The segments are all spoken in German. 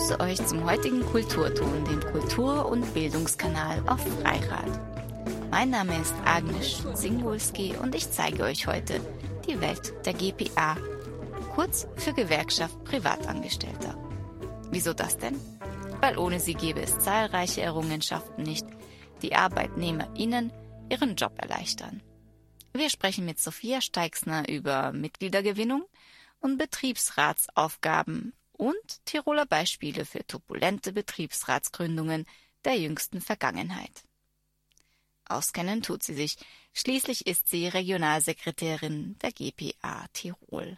begrüße euch zum heutigen Kulturton, dem Kultur- und Bildungskanal auf Freirad. Mein Name ist Agnes Singulski und ich zeige euch heute die Welt der GPA, kurz für Gewerkschaft Privatangestellter. Wieso das denn? Weil ohne sie gäbe es zahlreiche Errungenschaften nicht, die ArbeitnehmerInnen ihren Job erleichtern. Wir sprechen mit Sophia Steixner über Mitgliedergewinnung und Betriebsratsaufgaben und Tiroler Beispiele für turbulente Betriebsratsgründungen der jüngsten Vergangenheit. Auskennen tut sie sich, schließlich ist sie Regionalsekretärin der GPA Tirol.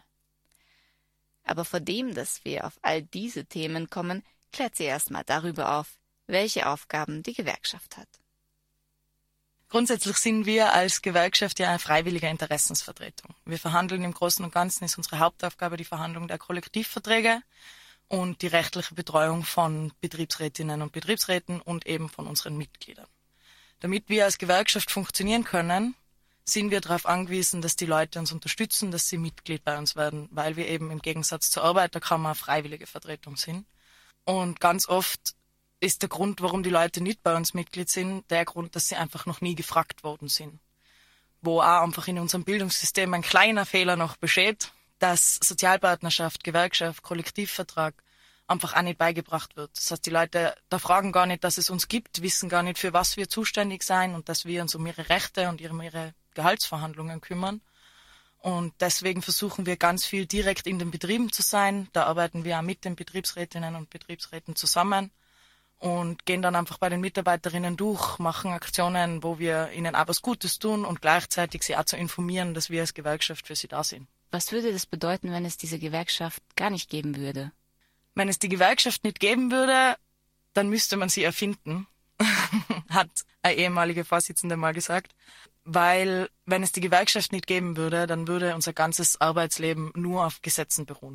Aber vor dem, dass wir auf all diese Themen kommen, klärt sie erstmal darüber auf, welche Aufgaben die Gewerkschaft hat. Grundsätzlich sind wir als Gewerkschaft ja eine freiwillige Interessensvertretung. Wir verhandeln im Großen und Ganzen, ist unsere Hauptaufgabe die Verhandlung der Kollektivverträge und die rechtliche Betreuung von Betriebsrätinnen und Betriebsräten und eben von unseren Mitgliedern. Damit wir als Gewerkschaft funktionieren können, sind wir darauf angewiesen, dass die Leute uns unterstützen, dass sie Mitglied bei uns werden, weil wir eben im Gegensatz zur Arbeiterkammer eine freiwillige Vertretung sind. Und ganz oft ist der Grund, warum die Leute nicht bei uns Mitglied sind, der Grund, dass sie einfach noch nie gefragt worden sind. Wo auch einfach in unserem Bildungssystem ein kleiner Fehler noch besteht, dass Sozialpartnerschaft, Gewerkschaft, Kollektivvertrag einfach auch nicht beigebracht wird. Das heißt, die Leute da fragen gar nicht, dass es uns gibt, wissen gar nicht, für was wir zuständig sein und dass wir uns um ihre Rechte und um ihre Gehaltsverhandlungen kümmern. Und deswegen versuchen wir ganz viel direkt in den Betrieben zu sein. Da arbeiten wir auch mit den Betriebsrätinnen und Betriebsräten zusammen und gehen dann einfach bei den Mitarbeiterinnen durch, machen Aktionen, wo wir ihnen auch was Gutes tun und gleichzeitig sie auch zu informieren, dass wir als Gewerkschaft für sie da sind. Was würde das bedeuten, wenn es diese Gewerkschaft gar nicht geben würde? Wenn es die Gewerkschaft nicht geben würde, dann müsste man sie erfinden, hat eine ehemalige Vorsitzende mal gesagt. Weil wenn es die Gewerkschaft nicht geben würde, dann würde unser ganzes Arbeitsleben nur auf Gesetzen beruhen.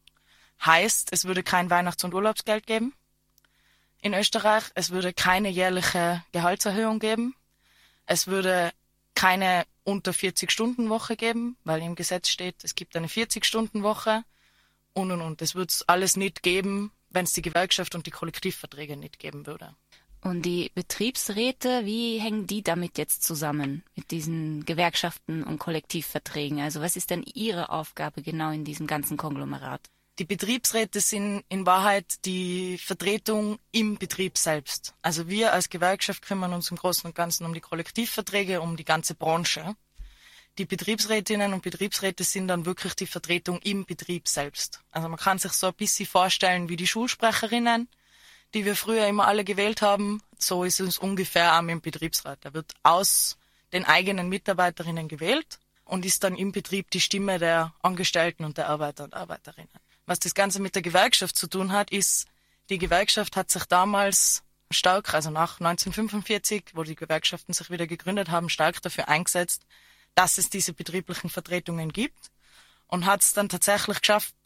Heißt, es würde kein Weihnachts- und Urlaubsgeld geben in Österreich, es würde keine jährliche Gehaltserhöhung geben, es würde keine unter 40-Stunden-Woche geben, weil im Gesetz steht, es gibt eine 40-Stunden-Woche und. Es würde es alles nicht geben, wenn es die Gewerkschaft und die Kollektivverträge nicht geben würde. Und die Betriebsräte, wie hängen die damit jetzt zusammen, mit diesen Gewerkschaften und Kollektivverträgen? Also was ist denn Ihre Aufgabe genau in diesem ganzen Konglomerat? Die Betriebsräte sind in Wahrheit die Vertretung im Betrieb selbst. Also wir als Gewerkschaft kümmern uns im Großen und Ganzen um die Kollektivverträge, um die ganze Branche. Die Betriebsrätinnen und Betriebsräte sind dann wirklich die Vertretung im Betrieb selbst. Also man kann sich so ein bisschen vorstellen wie die Schulsprecherinnen, die wir früher immer alle gewählt haben. So ist es ungefähr auch im Betriebsrat. Er wird aus den eigenen Mitarbeiterinnen gewählt und ist dann im Betrieb die Stimme der Angestellten und der Arbeiter und Arbeiterinnen. Was das Ganze mit der Gewerkschaft zu tun hat, ist, die Gewerkschaft hat sich damals stark, also nach 1945, wo die Gewerkschaften sich wieder gegründet haben, stark dafür eingesetzt, dass es diese betrieblichen Vertretungen gibt und hat es dann tatsächlich geschafft,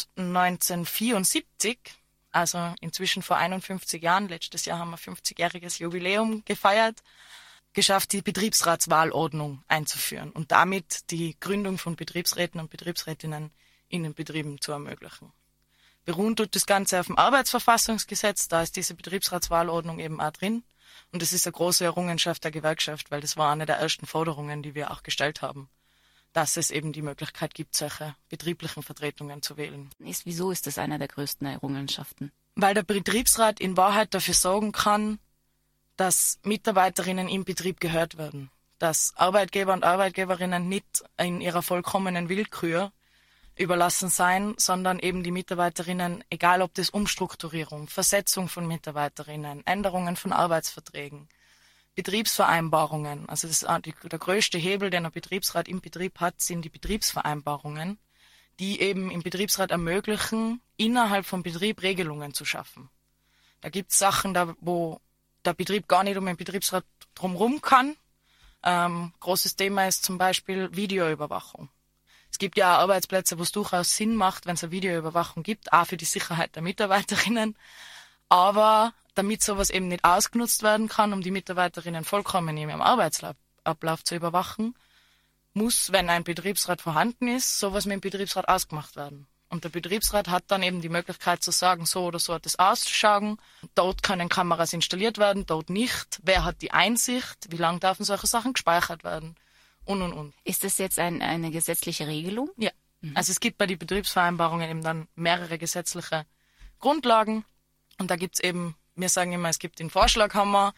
1974, also inzwischen vor 51 Jahren, letztes Jahr haben wir 50-jähriges Jubiläum gefeiert, geschafft, die Betriebsratswahlordnung einzuführen und damit die Gründung von Betriebsräten und Betriebsrätinnen in den Betrieben zu ermöglichen. Beruhen tut das Ganze auf dem Arbeitsverfassungsgesetz, da ist diese Betriebsratswahlordnung eben auch drin. Und das ist eine große Errungenschaft der Gewerkschaft, weil das war eine der ersten Forderungen, die wir auch gestellt haben, dass es eben die Möglichkeit gibt, solche betrieblichen Vertretungen zu wählen. Wieso ist das einer der größten Errungenschaften? Weil der Betriebsrat in Wahrheit dafür sorgen kann, dass Mitarbeiterinnen im Betrieb gehört werden, dass Arbeitgeber und Arbeitgeberinnen nicht in ihrer vollkommenen Willkür überlassen sein, sondern eben die Mitarbeiterinnen, egal ob das Umstrukturierung, Versetzung von Mitarbeiterinnen, Änderungen von Arbeitsverträgen, Betriebsvereinbarungen, also das ist der größte Hebel, den ein Betriebsrat im Betrieb hat, sind die Betriebsvereinbarungen, die eben im Betriebsrat ermöglichen, innerhalb vom Betrieb Regelungen zu schaffen. Da gibt es Sachen, wo der Betrieb gar nicht um den Betriebsrat drumherum kann. Großes Thema ist zum Beispiel Videoüberwachung. Es gibt ja auch Arbeitsplätze, wo es durchaus Sinn macht, wenn es eine Videoüberwachung gibt, auch für die Sicherheit der Mitarbeiterinnen. Aber damit sowas eben nicht ausgenutzt werden kann, um die Mitarbeiterinnen vollkommen in ihrem Arbeitsablauf zu überwachen, muss, wenn ein Betriebsrat vorhanden ist, sowas mit dem Betriebsrat ausgemacht werden. Und der Betriebsrat hat dann eben die Möglichkeit zu sagen, so oder so hat es auszuschauen. Dort können Kameras installiert werden, dort nicht. Wer hat die Einsicht? Wie lange dürfen solche Sachen gespeichert werden? Und. Ist das jetzt eine gesetzliche Regelung? Ja. Also es gibt bei den Betriebsvereinbarungen eben dann mehrere gesetzliche Grundlagen. Und da gibt's eben, wir sagen immer, es gibt den Vorschlaghammer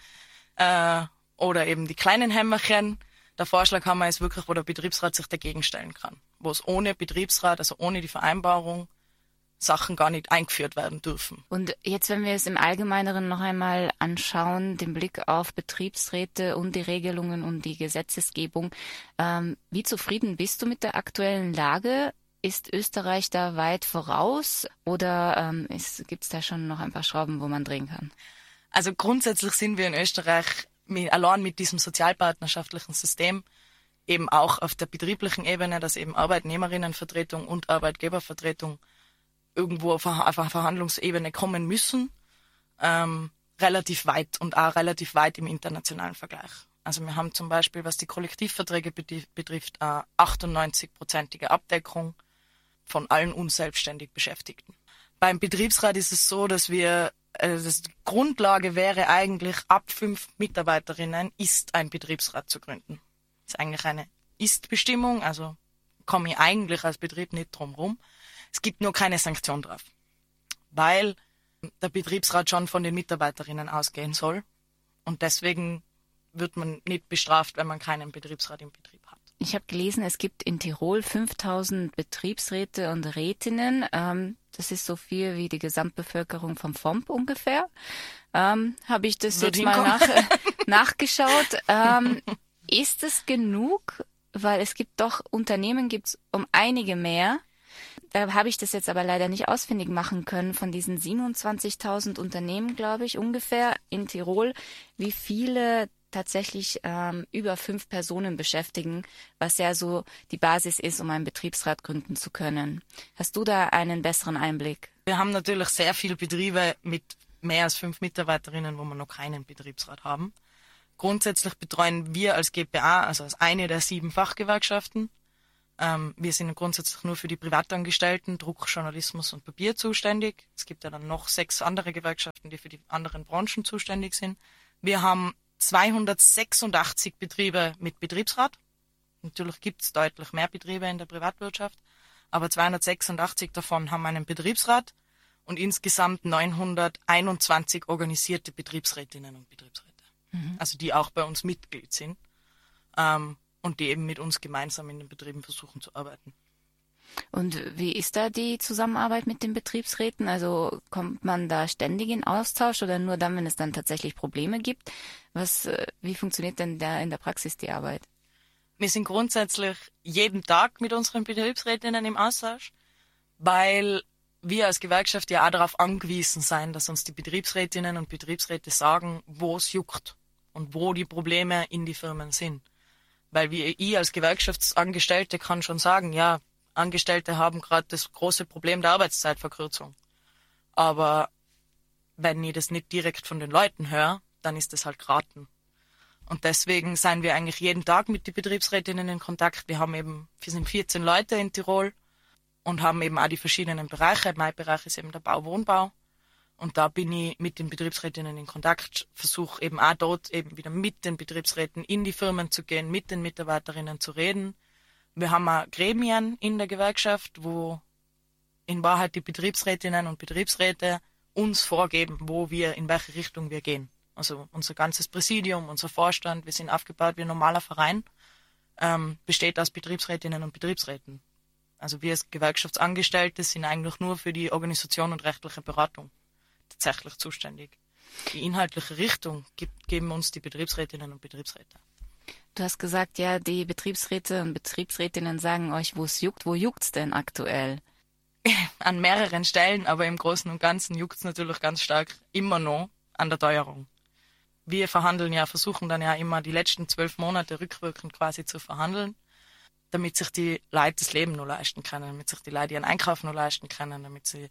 oder eben die kleinen Hämmerchen. Der Vorschlaghammer ist wirklich, wo der Betriebsrat sich dagegen stellen kann. Wo es ohne Betriebsrat, also ohne die Vereinbarung, Sachen gar nicht eingeführt werden dürfen. Und jetzt, wenn wir es im Allgemeineren noch einmal anschauen, den Blick auf Betriebsräte und die Regelungen und die Gesetzesgebung, wie zufrieden bist du mit der aktuellen Lage? Ist Österreich da weit voraus oder gibt es da schon noch ein paar Schrauben, wo man drehen kann? Also grundsätzlich sind wir in Österreich allein mit diesem sozialpartnerschaftlichen System eben auch auf der betrieblichen Ebene, dass eben Arbeitnehmerinnenvertretung und Arbeitgebervertretung irgendwo auf eine Verhandlungsebene kommen müssen, relativ weit und auch relativ weit im internationalen Vergleich. Also wir haben zum Beispiel, was die Kollektivverträge betrifft, 98%ige Abdeckung von allen unselbstständig Beschäftigten. Beim Betriebsrat ist es so, dass die Grundlage wäre eigentlich, ab 5 Mitarbeiterinnen ist ein Betriebsrat zu gründen. Das ist eigentlich eine Ist-Bestimmung, also komme ich eigentlich als Betrieb nicht drum rum. Es gibt nur keine Sanktion drauf, weil der Betriebsrat schon von den Mitarbeiterinnen ausgehen soll und deswegen wird man nicht bestraft, wenn man keinen Betriebsrat im Betrieb hat. Ich habe gelesen, es gibt in Tirol 5000 Betriebsräte und Rätinnen. Das ist so viel wie die Gesamtbevölkerung vom FOMP ungefähr. Habe ich das Wird jetzt mal nachgeschaut. Ist es genug? Weil es gibt doch Unternehmen, gibt's um einige mehr. Da habe ich das jetzt aber leider nicht ausfindig machen können. Von diesen 27.000 Unternehmen, glaube ich, ungefähr in Tirol, wie viele tatsächlich über 5 Personen beschäftigen, was ja so die Basis ist, um einen Betriebsrat gründen zu können. Hast du da einen besseren Einblick? Wir haben natürlich sehr viele Betriebe mit mehr als 5 Mitarbeiterinnen, wo wir noch keinen Betriebsrat haben. Grundsätzlich betreuen wir als GPA, also als eine der 7 Fachgewerkschaften. Wir sind grundsätzlich nur für die Privatangestellten, Druck, Journalismus und Papier zuständig. Es gibt ja dann noch 6 andere Gewerkschaften, die für die anderen Branchen zuständig sind. Wir haben 286 Betriebe mit Betriebsrat. Natürlich gibt es deutlich mehr Betriebe in der Privatwirtschaft, aber 286 davon haben einen Betriebsrat und insgesamt 921 organisierte Betriebsrätinnen und Betriebsräte. Also die auch bei uns Mitglied sind und die eben mit uns gemeinsam in den Betrieben versuchen zu arbeiten. Und wie ist da die Zusammenarbeit mit den Betriebsräten? Also kommt man da ständig in Austausch oder nur dann, wenn es dann tatsächlich Probleme gibt? Wie funktioniert denn in der Praxis die Arbeit? Wir sind grundsätzlich jeden Tag mit unseren Betriebsrätinnen im Austausch, weil wir als Gewerkschaft ja auch darauf angewiesen sein, dass uns die Betriebsrätinnen und Betriebsräte sagen, wo es juckt und wo die Probleme in die Firmen sind. Weil ich als Gewerkschaftsangestellte kann schon sagen, ja, Angestellte haben gerade das große Problem der Arbeitszeitverkürzung. Aber wenn ich das nicht direkt von den Leuten höre, dann ist das halt geraten. Und deswegen sind wir eigentlich jeden Tag mit den Betriebsrätinnen in Kontakt. Wir sind 14 Leute in Tirol und haben eben auch die verschiedenen Bereiche. Mein Bereich ist eben der Bau-Wohnbau. Und da bin ich mit den Betriebsrätinnen in Kontakt, versuche eben auch dort eben wieder mit den Betriebsräten in die Firmen zu gehen, mit den Mitarbeiterinnen zu reden. Wir haben auch Gremien in der Gewerkschaft, wo in Wahrheit die Betriebsrätinnen und Betriebsräte uns vorgeben, in welche Richtung wir gehen. Also unser ganzes Präsidium, unser Vorstand, wir sind aufgebaut wie ein normaler Verein, besteht aus Betriebsrätinnen und Betriebsräten. Also wir als Gewerkschaftsangestellte sind eigentlich nur für die Organisation und rechtliche Beratung tatsächlich zuständig. Die inhaltliche Richtung geben uns die Betriebsrätinnen und Betriebsräte. Du hast gesagt, ja, die Betriebsräte und Betriebsrätinnen sagen euch, wo es juckt. Wo juckt's denn aktuell? An mehreren Stellen, aber im Großen und Ganzen juckt's natürlich ganz stark immer noch an der Teuerung. Wir versuchen dann ja immer die letzten 12 Monate rückwirkend quasi zu verhandeln, damit sich die Leute das Leben noch leisten können, damit sich die Leute ihren Einkauf noch leisten können, damit sie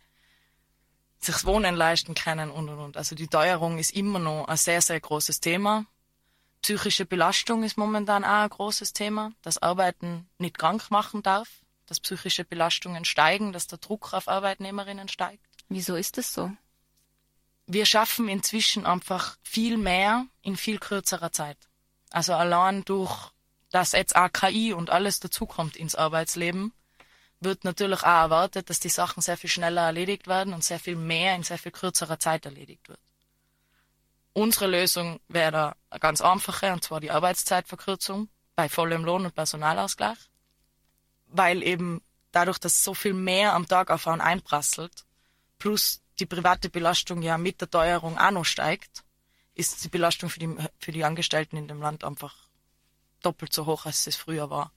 sich das Wohnen leisten können und. Also die Teuerung ist immer noch ein sehr, sehr großes Thema. Psychische Belastung ist momentan auch ein großes Thema, dass Arbeiten nicht krank machen darf, dass psychische Belastungen steigen, dass der Druck auf Arbeitnehmerinnen steigt. Wieso ist das so? Wir schaffen inzwischen einfach viel mehr in viel kürzerer Zeit. Also allein durch, dass jetzt auch KI und alles dazukommt ins Arbeitsleben, wird natürlich auch erwartet, dass die Sachen sehr viel schneller erledigt werden und sehr viel mehr in sehr viel kürzerer Zeit erledigt wird. Unsere Lösung wäre da eine ganz einfache, und zwar die Arbeitszeitverkürzung bei vollem Lohn- und Personalausgleich, weil eben dadurch, dass so viel mehr am Tag auf einen einprasselt, plus die private Belastung ja mit der Teuerung auch noch steigt, ist die Belastung für die Angestellten in dem Land einfach doppelt so hoch, als es früher war.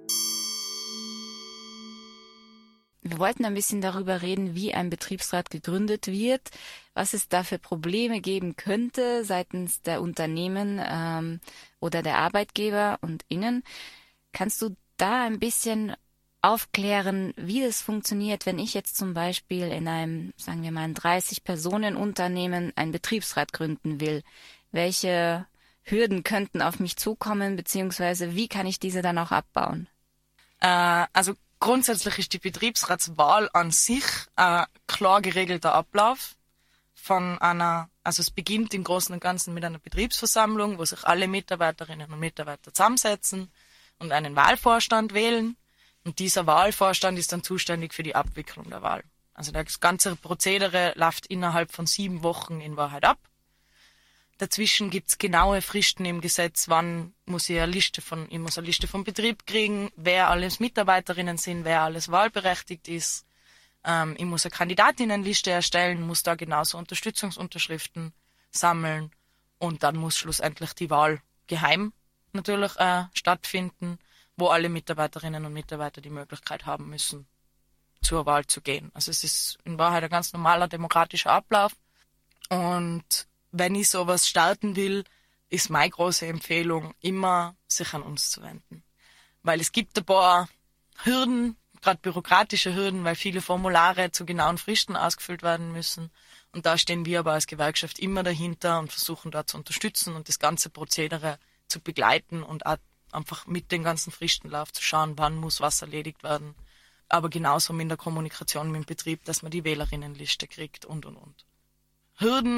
Wir wollten ein bisschen darüber reden, wie ein Betriebsrat gegründet wird, was es da für Probleme geben könnte seitens der Unternehmen oder der Arbeitgeber und Innen. Kannst du da ein bisschen aufklären, wie das funktioniert, wenn ich jetzt zum Beispiel in einem, sagen wir mal, ein 30-Personen-Unternehmen einen Betriebsrat gründen will? Welche Hürden könnten auf mich zukommen, beziehungsweise wie kann ich diese dann auch abbauen? Also grundsätzlich ist die Betriebsratswahl an sich ein klar geregelter Ablauf also es beginnt im Großen und Ganzen mit einer Betriebsversammlung, wo sich alle Mitarbeiterinnen und Mitarbeiter zusammensetzen und einen Wahlvorstand wählen. Und dieser Wahlvorstand ist dann zuständig für die Abwicklung der Wahl. Also das ganze Prozedere läuft innerhalb von 7 Wochen in Wahrheit ab. Dazwischen gibt's genaue Fristen im Gesetz, wann muss ich eine Liste vom Betrieb kriegen, wer alles Mitarbeiterinnen sind, wer alles wahlberechtigt ist. Ich muss eine Kandidatinnenliste erstellen, muss da genauso Unterstützungsunterschriften sammeln und dann muss schlussendlich die Wahl geheim natürlich stattfinden, wo alle Mitarbeiterinnen und Mitarbeiter die Möglichkeit haben müssen, zur Wahl zu gehen. Also es ist in Wahrheit ein ganz normaler demokratischer Ablauf. Und wenn ich sowas starten will, ist meine große Empfehlung, immer sich an uns zu wenden. Weil es gibt ein paar Hürden, gerade bürokratische Hürden, weil viele Formulare zu genauen Fristen ausgefüllt werden müssen. Und da stehen wir aber als Gewerkschaft immer dahinter und versuchen da zu unterstützen und das ganze Prozedere zu begleiten und auch einfach mit dem ganzen Fristenlauf zu schauen, wann muss was erledigt werden. Aber genauso in der Kommunikation mit dem Betrieb, dass man die Wählerinnenliste kriegt und. Hürden